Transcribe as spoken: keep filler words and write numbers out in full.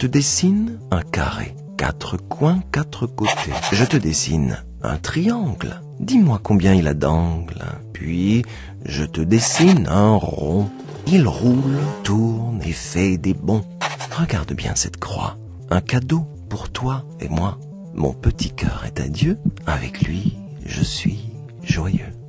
te dessine un carré, quatre coins, quatre côtés. Je te dessine un triangle. Dis-moi combien il a d'angles. Puis, je te dessine un rond. Il roule, tourne et fait des bonds. Regarde bien cette croix. Un cadeau pour toi et moi. Mon petit cœur est à Dieu. Avec lui, je suis joyeux.